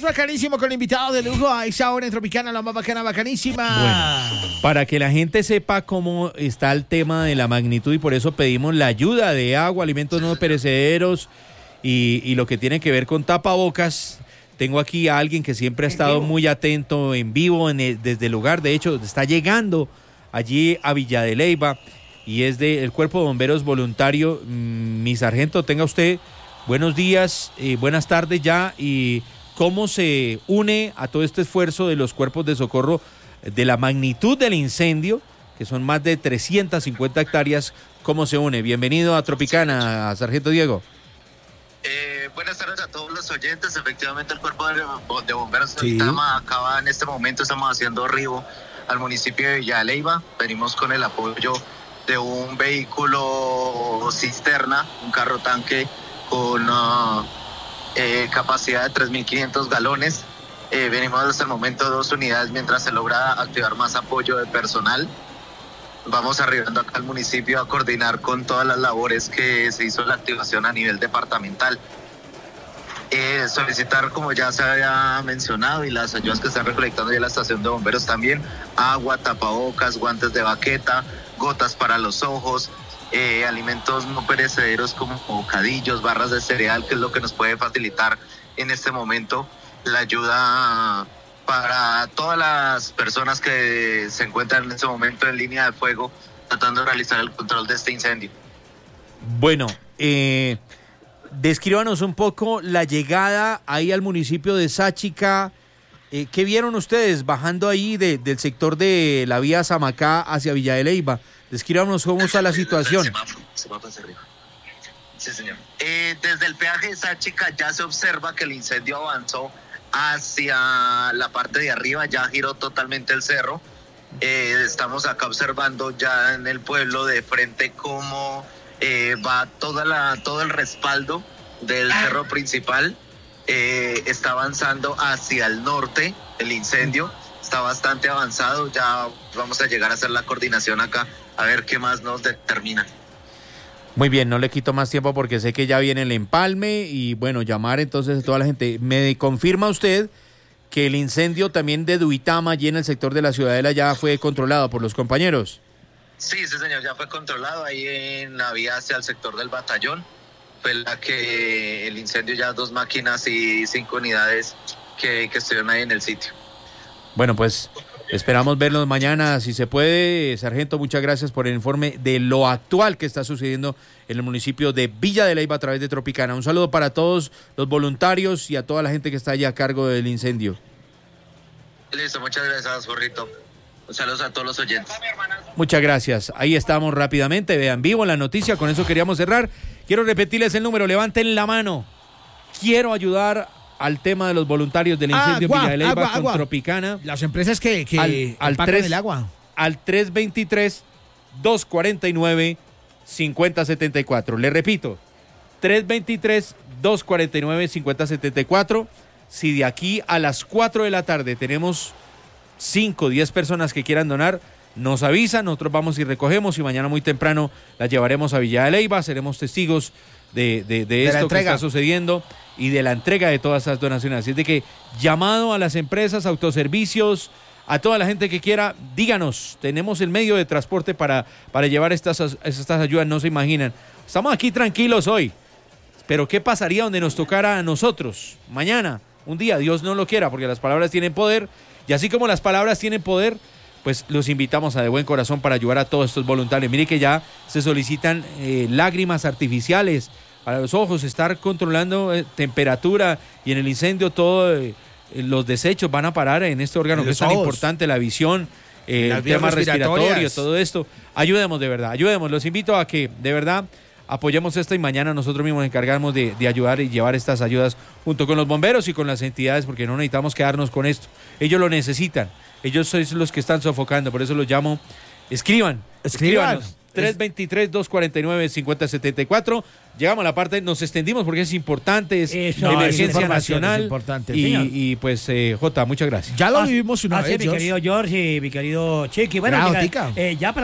bacanísimo con el invitado de lujo a esa hora en Tropicana, la más bacana, bacanísima. Bueno, para que la gente sepa cómo está el tema de la magnitud y por eso pedimos la ayuda de agua, alimentos no perecederos y lo que tiene que ver con tapabocas. Tengo aquí a alguien que siempre ha estado muy atento en vivo desde el lugar, de hecho está llegando allí a Villa de Leyva y es del Cuerpo de Bomberos Voluntario. Mi sargento, tenga usted buenos días, buenas tardes ya, y cómo se une a todo este esfuerzo de los cuerpos de socorro de la magnitud del incendio, que son más de 350 hectáreas, cómo se une. Bienvenido a Tropicana, sargento Diego. Buenas tardes a todos los oyentes. Efectivamente, el Cuerpo de Bomberos de Vitama acaba en este momento, estamos haciendo arribo al municipio de Villa de Leyva. Venimos con el apoyo de un vehículo cisterna, un carro tanque con capacidad de 3.500 galones. Venimos hasta el momento 2 unidades mientras se logra activar más apoyo de personal. Vamos arribando acá al municipio a coordinar con todas las labores que se hizo la activación a nivel departamental. Solicitar, como ya se había mencionado, y las ayudas que están recolectando ya la estación de bomberos también, agua, tapabocas, guantes de baqueta, gotas para los ojos, alimentos no perecederos como bocadillos, barras de cereal, que es lo que nos puede facilitar en este momento la ayuda para todas las personas que se encuentran en este momento en línea de fuego tratando de realizar el control de este incendio. Bueno, descríbanos un poco la llegada ahí al municipio de Sáchica. ¿Qué vieron ustedes bajando ahí del sector de la vía Samacá hacia Villa de Leyva? Descríbanos cómo está la situación. Semáforo hacia arriba. Sí, señor. Desde el peaje de Sáchica ya se observa que el incendio avanzó hacia la parte de arriba, ya giró totalmente el cerro. Estamos acá observando ya en el pueblo de frente cómo va todo el respaldo del cerro principal. Está avanzando hacia el norte el incendio, está bastante avanzado. Ya vamos a llegar a hacer la coordinación acá a ver qué más nos determina. Muy bien, no le quito más tiempo porque sé que ya viene el empalme y bueno, llamar entonces a toda la gente. ¿Me confirma usted que el incendio también de Duitama allí en el sector de la Ciudadela ya fue controlado por los compañeros? Sí, señor, ya fue controlado ahí en la vía hacia el sector del batallón. Fue la que el incendio, ya 2 máquinas y 5 unidades que estuvieron ahí en el sitio. Bueno, pues esperamos verlos mañana, si se puede. Sargento, muchas gracias por el informe de lo actual que está sucediendo en el municipio de Villa de Leyva a través de Tropicana. Un saludo para todos los voluntarios y a toda la gente que está allá a cargo del incendio. Listo, muchas gracias, Jorrito. Saludos a todos los oyentes. Muchas gracias. Ahí estamos rápidamente. Vean vivo la noticia. Con eso queríamos cerrar. Quiero repetirles el número. Levanten la mano. Quiero ayudar al tema de los voluntarios del incendio Villa de Leyva con Tropicana. Las empresas que empacan el agua. Al 323-249-5074. Le repito, 323-249-5074. Si de aquí a las 4 de la tarde tenemos 5 o 10 personas que quieran donar, nos avisan, nosotros vamos y recogemos y mañana muy temprano las llevaremos a Villa de Leyva, seremos testigos de esto que está sucediendo y de la entrega de todas esas donaciones. Así es de que llamado a las empresas, autoservicios, a toda la gente que quiera, díganos, tenemos el medio de transporte para llevar estas ayudas, no se imaginan. Estamos aquí tranquilos hoy, pero ¿qué pasaría donde nos tocara a nosotros mañana? Un día, Dios no lo quiera, porque las palabras tienen poder, y así como las palabras tienen poder, pues los invitamos a de buen corazón para ayudar a todos estos voluntarios. Mire que ya se solicitan lágrimas artificiales para los ojos, estar controlando temperatura, y en el incendio todos los desechos van a parar en este órgano que es tan importante, la visión, el tema respiratorio, todo esto. Ayudemos de verdad, ayudemos. Los invito a que de verdad apoyemos esto y mañana nosotros mismos nos encargamos de ayudar y llevar estas ayudas junto con los bomberos y con las entidades, porque no necesitamos quedarnos con esto. Ellos lo necesitan, ellos son los que están sofocando, por eso los llamo. Escríbanos. 323-249-5074. Llegamos a la parte, nos extendimos porque es importante, es emergencia nacional. Es importante, y pues, Jota, muchas gracias. Ya lo vivimos una vez, mi querido George y mi querido Chiqui. Bueno, ya para